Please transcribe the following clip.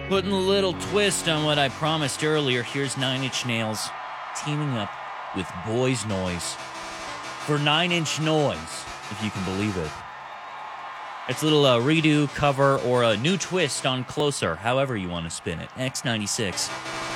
Putting a little twist on what I promised earlier, here's Nine Inch Nails teaming up with Boys Noise for Nine Inch Noise, if you can believe it. It's a little redo, cover, or a new twist on Closer, however you want to spin it. X96.